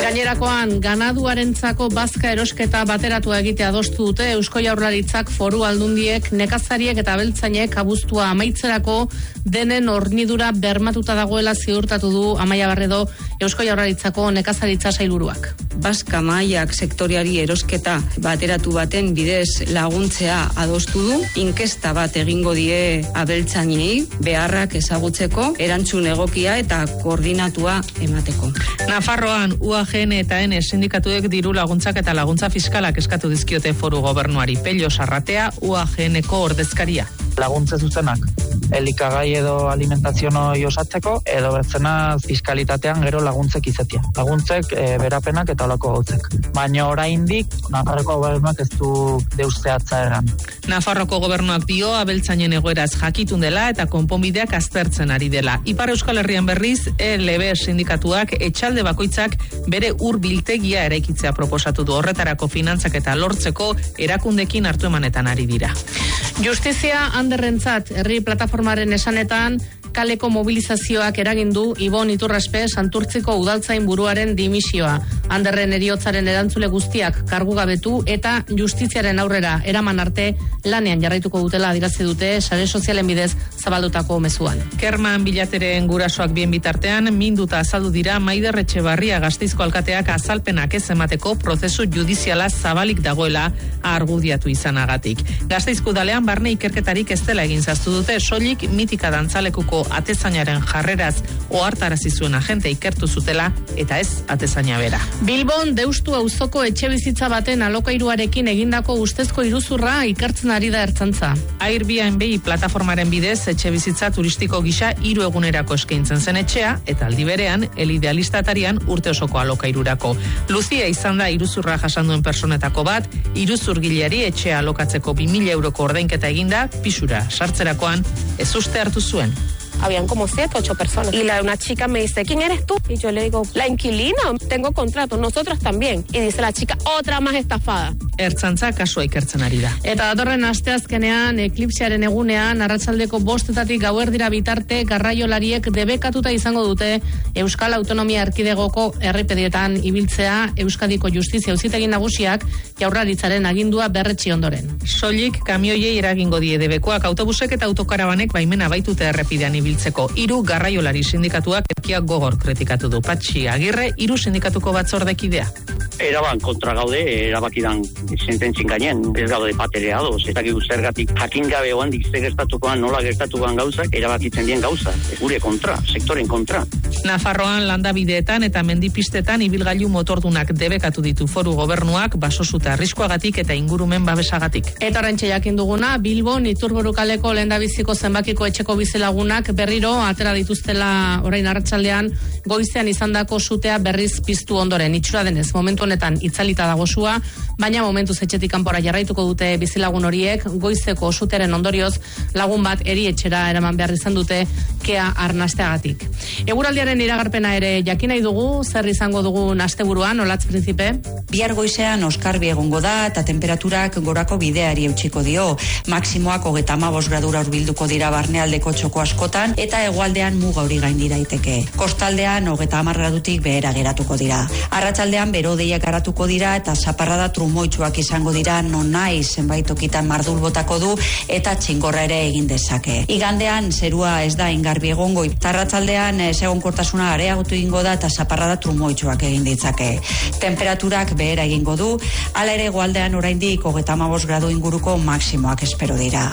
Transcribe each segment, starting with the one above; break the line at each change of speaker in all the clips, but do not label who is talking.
Gainerakoan, ganaduarentzako bazka erosketa bateratu egitea adostu dute Eusko Jaurlaritzak, Foru Aldundiek, nekazariek eta abeltzainek abuztua amaitzerako denen hornidura bermatuta dagoela ziurtatu du Amaia Barredo, Eusko Jaurlaritzako nekazaritza sailburuak.
Bazka mailak sektoriari erosketa bateratu baten bidez laguntzea adostu du, inkesta bat egingo die abeltzainei beharrak ezagutzeko, erantzun egokia eta koordinatua emateko.
Nafarroan, UAGN eta N sindikatuek diru laguntzak eta laguntza fiskalak eskatu dizkiote Foru Gobernuari. Pello Sarratea, UAGNeko ordezkaria.
Laguntze zuzenak, elikagai edo alimentazionoi osatzeko, edo bertzena fiskalitatean gero laguntzek izatea. Laguntzek berapenak eta olako gautzek. Baina oraindik Nafarroko gobernuak ez du deuszeatza egan.
Nafarroko gobernuak dio abeltzainen egoeraz jakitun dela eta konponbideak aztertzen ari dela. Ipar Euskal Herrian berriz, LB sindikatuak etxalde bakoitzak bere biltegia eraikitzea proposatu du. Horretarako finantzak eta lortzeko erakundekin hartu emanetan ari dira.
Justizia Anderrentzat, herri plataformaren esanetan, kaleko mobilizazioak eragindu Ibon Iturraspe Santurtziko udaltzain buruaren dimisioa. Anderren heriotzaren erantzule guztiak kargugabetu eta justiziaren aurrera eraman arte lanean jarraituko dutela adierazi dute sare sozialen bidez zabaldutako mezuan.
Kerman bilateren gurasoak bien bitartean minduta azaldu dira Maider Etxebarria Gasteizko alkateak azalpenak ez emateko prozesu judiziala zabalik dagoela argudiatu izanagatik. Gasteizko udalean barne ikerketarik ez dela egin zaztu dute, soilik mitika dantzalekuko atezainaren jarreraz ohartarazi zuen agente ikertu zutela eta ez atezaina bera.
Bilbon Deustu auzoko etxebizitza baten alokairuarekin egindako ustezko iruzurra ikertzen ari da ertzaintza.
Airbnb plataformaren bidez etxebizitza turistiko gisa 3 egunerako eskaintzen zen etxea eta aldi berean El Idealista atarian urte osoko alokairurako. Luzia izan da iruzurra jasan duen personetako bat, iruzurgileari etxea alokatzeko 2.000 euroko ordainketa eginda, pisura sartzerakoan ez uste hartu zuen.
Habían como 7, 8 personas. Y una chica me dice, ¿quién eres tú? Y yo le digo, la inquilina, tengo contrato, nosotros también. Y dice la chica, otra más estafada.
Ertzantza kasua ikertzen ari da.
Eta datorren asteazkenean, eklipsearen egunean, arratsaldeko 5:00 gauerdira bitarte, garraiolariek debekatuta izango dute Euskal Autonomia Erkidegoko errepidietan ibiltzea Euskadiko Justizia Auzitegi Nagusiak Jaurlaritzaren agindua berretsi ondoren.
Soilik kamioiei eragingo die debekoak, autobusek eta autokarabanek baimena baitute errepidean ibiltzeko. 3 garraiolari sindikatuak erkiak gogor kritikatu du. Patxi Agirre, 3 sindikatuko batzordekidea.
Eraban kontra gaude, erabakidan sententzin gainen, ez gaude paterea doz, eta gigu zergatik jakin gabe oandik ze gertatukoan, nola gertatukoan gauzak, erabakitzen dien gauza, gure kontra, sektoren kontra.
Nafarroan landabideetan eta mendipistetan ibilgailu motordunak debekatu ditu Foru Gobernuak basosuta arriskoagatik eta ingurumen babesagatik.
Eta oraintxe jakin duguna, Bilbon Iturburu kaleko lehendabiziko zenbakiko etxeko bizilagunak berriro atera dituztela orain arratsaldean goizean izandako sutea berriz piztu ondoren. Itxura denez, momentu honetan itzalita dago sua, baina momentuz etxetik kanpora jarraituko dute bizilagun horiek, goizeko sutearen ondorioz lagun bat erietxera eraman behar izan dute kea arnasteagatik. Eguraldiaren iragarpena ere jakin nahi dugu, zer izango dugun asteburuan, Olatz Prinzipe?
Bihar goizean oskarbi egongo da eta temperaturak gorako bideari eutsiko dio. Maximoak 35 gradura hurbilduko dira barnealdeko txoko askotan eta hegoaldean muga hori gaindi daiteke. Kostaldean 30 gradutik behera geratuko dira. Arratsaldean berodeiak garatuko dira eta zaparrada trumoitsuak izango dira nonahi zenbait tokitan mardul botako du eta txingorra ere egin dezake. Igandean zerua ez da ingarbi egongo, arratsaldean egonkortasuna areagotu egingo da eta zaparrada trumoitsuak egin ditzake. Temperaturak behera egingo du, hala ere hegoaldean oraindik 35 gradu inguruko maximoak espero dira.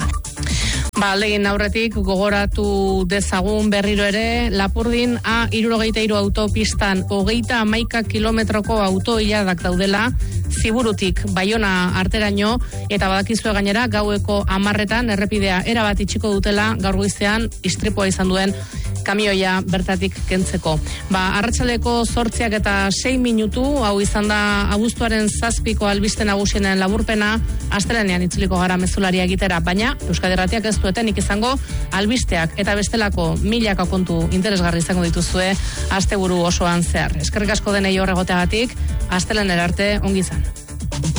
Aldegin aurretik gogoratu dezagun berriro ere, Lapurdin A63 autopistan 31 kilometroko autoiladak daudela, Ziburutik Baiona arteraino, eta badakizue gainera gaueko 10etan errepidea erabat itxiko dutela gaur goizean istripua izan duen kamioia bertatik kentzeko. Arratsaldeko 8:06 minutu, hau izan da abuztuaren 7ko albiste nagusienen laburpena, astelehenean itzuliko gara mezularia egitera, baina Euskadi Irratiak ez duetenik izango albisteak eta bestelako milaka kontu interesgarri izango dituzue asteburu osoan zehar. Eskerrik asko denei hor egoteagatik, astelehenera arte ongi izan.